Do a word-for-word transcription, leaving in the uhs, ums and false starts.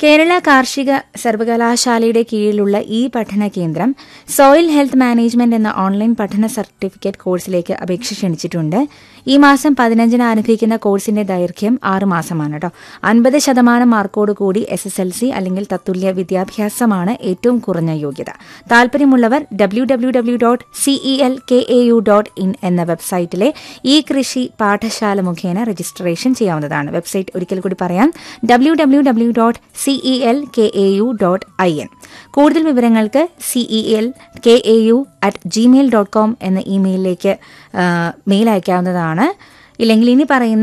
കേരള കാർഷിക സർവകലാശാലയുടെ കീഴിലുള്ള ഈ പഠന കേന്ദ്രം സോയിൽ ഹെൽത്ത് മാനേജ്മെന്റ് എന്ന ഓൺലൈൻ പഠന സർട്ടിഫിക്കറ്റ് കോഴ്സിലേക്ക് അപേക്ഷ ക്ഷണിച്ചിട്ടുണ്ട്. ഈ മാസം പതിനഞ്ചിന് ആരംഭിക്കുന്ന കോഴ്സിന്റെ ദൈർഘ്യം ആറ് മാസമാണ് കേട്ടോ. അൻപത് ശതമാനം മാർക്കോടുകൂടി എസ് എസ് എൽ സി അല്ലെങ്കിൽ തത്തുല്യ വിദ്യാഭ്യാസമാണ് ഏറ്റവും കുറഞ്ഞ യോഗ്യത. താൽപര്യമുള്ളവർ W W W dot CEL K A U dot in എന്ന വെബ്സൈറ്റിലെ ഈ കൃഷി പാഠശാല മുഖേന രജിസ്ട്രേഷൻ ചെയ്യാവുന്നതാണ്. വെബ്സൈറ്റ് ഒരിക്കൽ കൂടി പറയാം, W W W dot CEL K A U dot I N. കൂടുതൽ വിവരങ്ങൾക്ക് CEL K A U at Gmail dot com എന്ന ഇമെയിലിലേക്ക് മെയിൽ അയക്കാവുന്നതാണ്. ഇല്ലെങ്കിൽ ഇനി പറയുന്ന